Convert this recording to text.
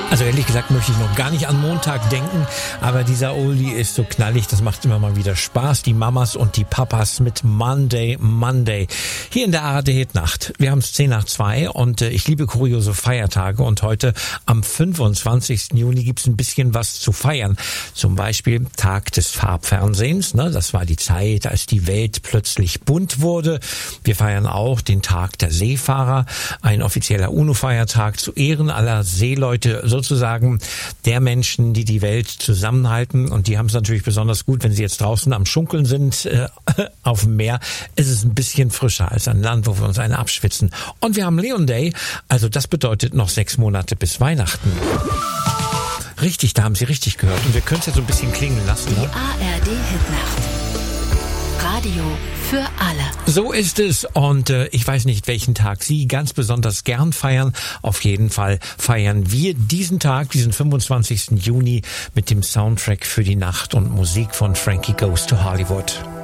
Also ehrlich gesagt möchte ich noch gar nicht an Montag denken, aber dieser Oldie ist so knallig, das macht immer mal wieder Spaß. Die Mamas und die Papas mit Monday, Monday. Hier in der ARD-Hitnacht. Wir haben es 1:10 und ich liebe kuriose Feiertage und heute am 25. Juni gibt's ein bisschen was zu feiern. Zum Beispiel Tag des Farbfernsehens, ne? Das war die Zeit, als die Welt plötzlich bunt wurde. Wir feiern auch den Tag der Seefahrer, ein offizieller UNO-Feiertag zu Ehren aller Seeleute, sozusagen der Menschen, die die Welt zusammenhalten, und die haben es natürlich besonders gut, wenn sie jetzt draußen am Schunkeln sind auf dem Meer. Es ist ein bisschen frischer als an Land, wo wir uns eine abschwitzen. Und wir haben Leon Day, also das bedeutet noch 6 Monate bis Weihnachten. Richtig, da haben Sie richtig gehört. Und wir können es jetzt so ein bisschen klingen lassen. Die ARD-Hitnacht. Radio für alle. So ist es, und ich weiß nicht, welchen Tag Sie ganz besonders gern feiern. Auf jeden Fall feiern wir diesen Tag, diesen 25. Juni, mit dem Soundtrack für die Nacht und Musik von Frankie Goes to Hollywood.